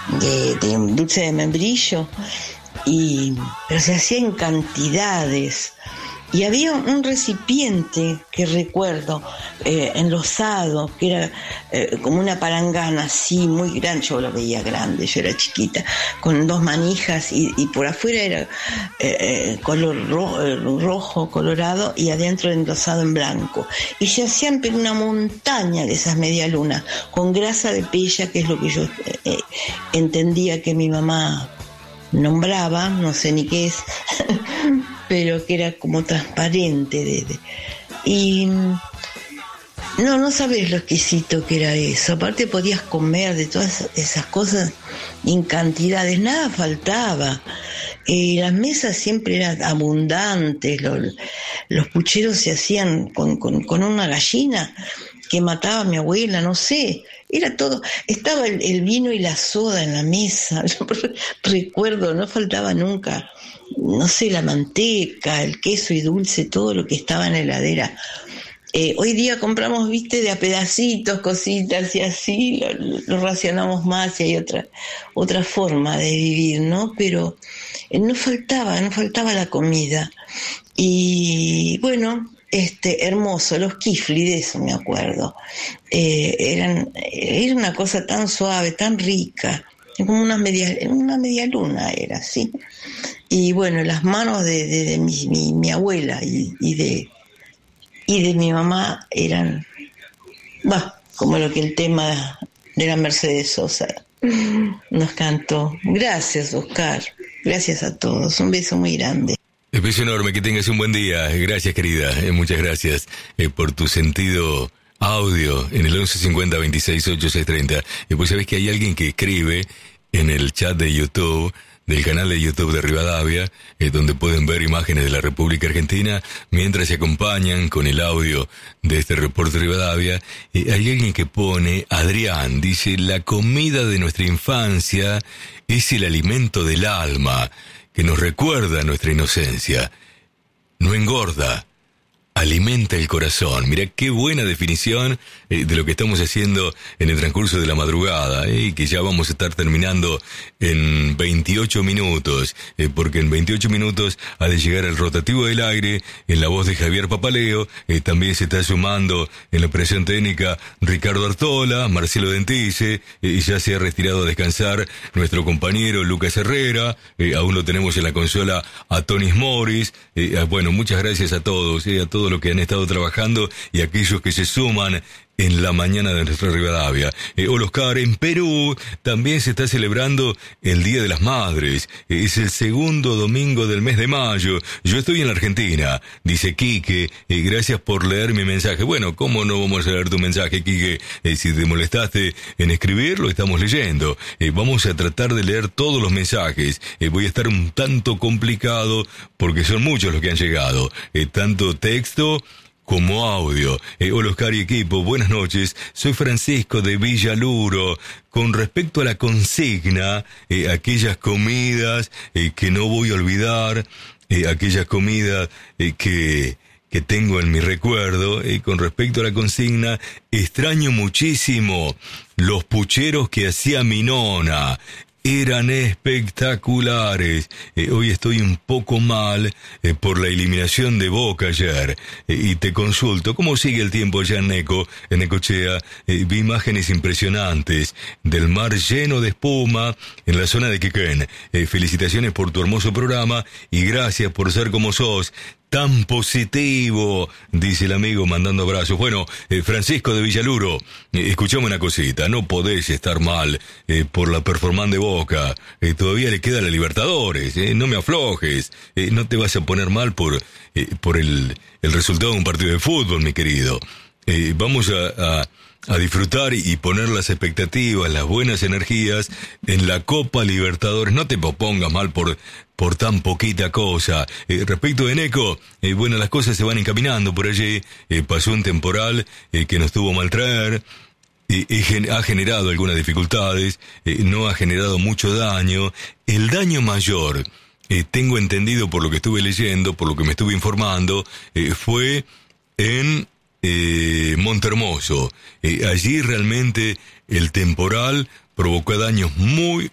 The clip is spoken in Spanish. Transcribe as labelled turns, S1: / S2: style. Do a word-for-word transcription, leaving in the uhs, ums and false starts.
S1: de, de un dulce de membrillo, y, pero se hacía en cantidades. Y había un recipiente que recuerdo, eh, enlosado, que era eh, como una palangana así, muy grande. Yo lo veía grande, yo era chiquita, con dos manijas, y, y por afuera era eh, eh, color ro- eh, rojo, colorado, y adentro enlosado en blanco. Y se hacían pero una montaña de esas medialunas, con grasa de pella, que es lo que yo eh, entendía que mi mamá nombraba, no sé ni qué es, pero que era como transparente. De, de, y no, no sabes lo exquisito que era eso. Aparte podías comer de todas esas cosas en cantidades, nada faltaba. Eh, las mesas siempre eran abundantes, los, los pucheros se hacían con, con, con una gallina que mataba a mi abuela, no sé, era todo, estaba el, el vino y la soda en la mesa. Yo recuerdo, no faltaba nunca, no sé, la manteca, el queso y dulce, todo lo que estaba en la heladera. Eh, hoy día compramos, viste, de a pedacitos, cositas y así, lo, lo racionamos más, y hay otra, otra forma de vivir, ¿no? Pero eh, no faltaba, no faltaba la comida. Y bueno, este, hermoso, los kifli, de eso me acuerdo. Eh, eran, era una cosa tan suave, tan rica, como una media, una media luna era, ¿sí? Y bueno, las manos de, de, de mi, mi, mi abuela y, y de y de mi mamá eran, bah, como lo que el tema de la Mercedes Sosa nos cantó. Gracias, Oscar. Gracias a todos. Un beso muy grande.
S2: Un beso enorme, que tengas un buen día. Gracias, querida. Eh, muchas gracias eh, por tu sentido audio en el once cincuenta veintiséis ochenta y seis treinta. Y pues sabés que hay alguien que escribe en el chat de YouTube, del canal de YouTube de Rivadavia, eh, donde pueden ver imágenes de la República Argentina mientras se acompañan con el audio de este reporte de Rivadavia. Eh, hay alguien que pone, Adrián, dice: la comida de nuestra infancia es el alimento del alma, que nos recuerda nuestra inocencia. No engorda, alimenta el corazón. Mira qué buena definición eh, de lo que estamos haciendo en el transcurso de la madrugada, eh, y que ya vamos a estar terminando en veintiocho minutos, eh, porque en veintiocho minutos ha de llegar el rotativo del aire en la voz de Javier Papaleo. Eh, también se está sumando en la operación técnica Ricardo Artola, Marcelo Dentice, eh, y ya se ha retirado a descansar nuestro compañero Lucas Herrera. Eh, aún lo tenemos en la consola a Tonis Morris. Eh, bueno, muchas gracias a todos, eh, a todos los que han estado trabajando y aquellos que se suman en la mañana de nuestra Rivadavia. Eh, hola, Oscar, en Perú también se está celebrando el Día de las Madres. Eh, es el segundo domingo del mes de mayo. Yo estoy en la Argentina, dice Quique. Eh, gracias por leer mi mensaje. Bueno, ¿cómo no vamos a leer tu mensaje, Quique? Eh, si te molestaste en escribir, lo estamos leyendo. Eh, vamos a tratar de leer todos los mensajes. Eh, voy a estar un tanto complicado porque son muchos los que han llegado. Eh, tanto texto como audio. Eh, hola, Oscar y equipo, buenas noches. Soy Francisco de Villaluro. Con respecto a la consigna, eh, aquellas comidas eh, que no voy a olvidar, eh, aquellas comidas eh, que, que tengo en mi recuerdo, eh, con respecto a la consigna, extraño muchísimo los pucheros que hacía mi nona. Eran espectaculares. Eh, hoy estoy un poco mal eh, por la eliminación de Boca ayer. Eh, y te consulto, ¿cómo sigue el tiempo allá en Neco, en Necochea? Eh, vi imágenes impresionantes del mar lleno de espuma en la zona de Quequén. Eh, felicitaciones por tu hermoso programa y gracias por ser como sos. Tan positivo, dice el amigo mandando abrazos. Bueno, eh, Francisco de Villaluro, eh, escuchame una cosita, no podés estar mal eh, por la performance de Boca, eh, todavía le queda la Libertadores, eh, no me aflojes, eh, no te vas a poner mal por, eh, por el, el resultado de un partido de fútbol, mi querido. Eh, vamos a... a a disfrutar y poner las expectativas, las buenas energías en la Copa Libertadores. No te pongas mal por por tan poquita cosa. Eh, respecto de Neco, eh, bueno, las cosas se van encaminando por allí. Eh, pasó un temporal eh, que nos tuvo mal traer. Eh, eh, gen- ha generado algunas dificultades, eh, no ha generado mucho daño. El daño mayor, eh, tengo entendido por lo que estuve leyendo, por lo que me estuve informando, eh, fue en Eh, Montehermoso. Eh, allí realmente el temporal provocó daños muy,